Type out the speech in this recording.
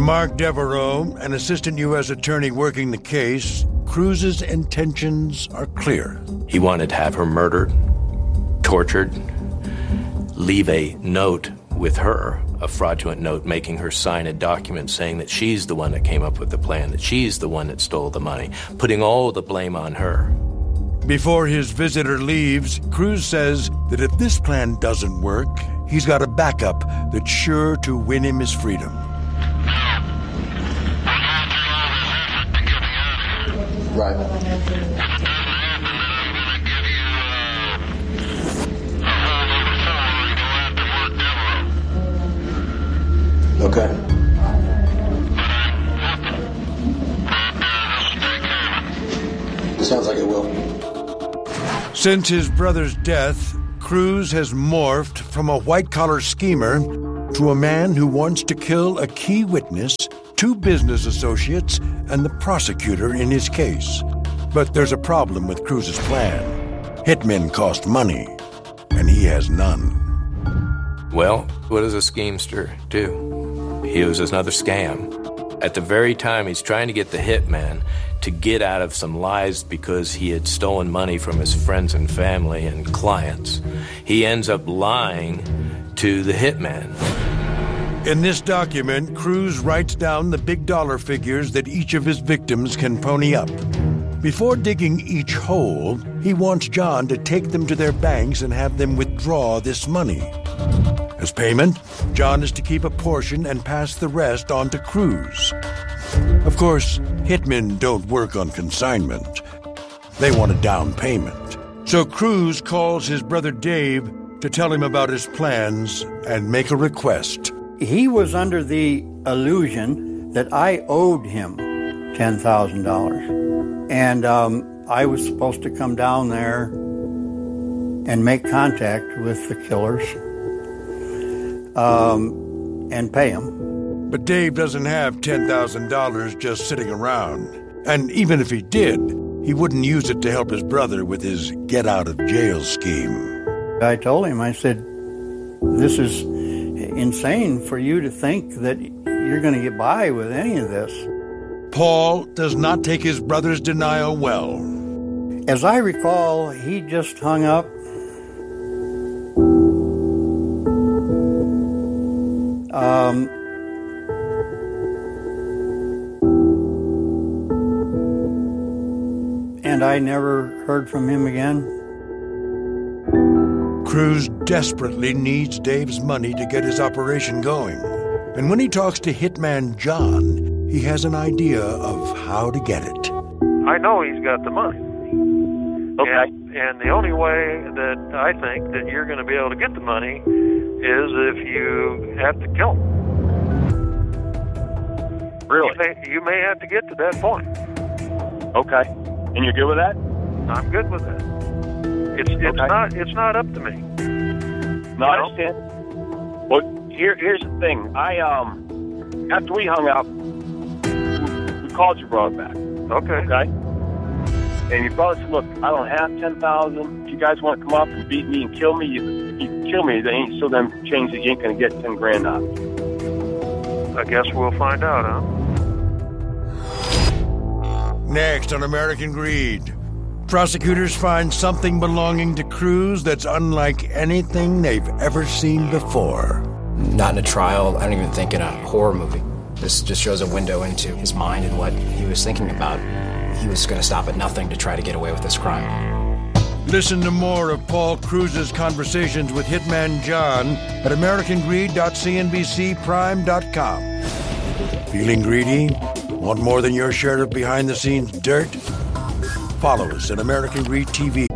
Mark Devereaux, an assistant U.S. attorney working the case, Cruz's intentions are clear. He wanted to have her murdered, tortured, leave a note with her, a fraudulent note making her sign a document saying that she's the one that came up with the plan, that she's the one that stole the money, putting all the blame on her. Before his visitor leaves, Cruz says that if this plan doesn't work, he's got a backup that's sure to win him his freedom. Right. Okay. Sounds like it will. Since his brother's death, Cruz has morphed from a white-collar schemer to a man who wants to kill a key witness, 2 business associates, and the prosecutor in his case. But there's a problem with Cruz's plan. Hitmen cost money, and he has none. Well, what does a schemester do? He uses another scam. At the very time he's trying to get the hitman to get out of some lies because he had stolen money from his friends and family and clients, he ends up lying to the hitman. In this document, Cruz writes down the big dollar figures that each of his victims can pony up. Before digging each hole, he wants John to take them to their banks and have them withdraw this money. As payment, John is to keep a portion and pass the rest on to Cruz. Of course, hitmen don't work on consignment. They want a down payment. So Cruz calls his brother Dave to tell him about his plans and make a request. He was under the illusion that I owed him $10,000. And I was supposed to come down there and make contact with the killers and pay them. But Dave doesn't have $10,000 just sitting around. And even if he did, he wouldn't use it to help his brother with his get-out-of-jail scheme. I told him, I said, this is insane for you to think that you're going to get by with any of this. Paul does not take his brother's denial well. As I recall, he just hung up. And I never heard from him again. Cruz desperately needs Dave's money to get his operation going. And when he talks to hitman John, he has an idea of how to get it. I know he's got the money. Okay. And the only way that I think that you're going to be able to get the money is if you have to kill him. Really? You may have to get to that point. Okay. And you're good with that? I'm good with that. It's not up to me. No, I understand. Well, here's the thing. I after we hung up, we called your brother back. Okay. Okay. And your brother said, "Look, I don't have $10,000. If you guys want to come up and beat me and kill me, you can kill me. They ain't so them change that you ain't gonna get $10,000 out." I guess we'll find out, huh? Next on American Greed, prosecutors find something belonging to Cruz that's unlike anything they've ever seen before. Not in a trial, I don't even think in a horror movie. This just shows a window into his mind and what he was thinking about. He was going to stop at nothing to try to get away with this crime. Listen to more of Paul Cruz's conversations with Hitman John at AmericanGreed.cnbcprime.com. Feeling greedy? Want more than your share of behind-the-scenes dirt? Follow us at American Greed TV.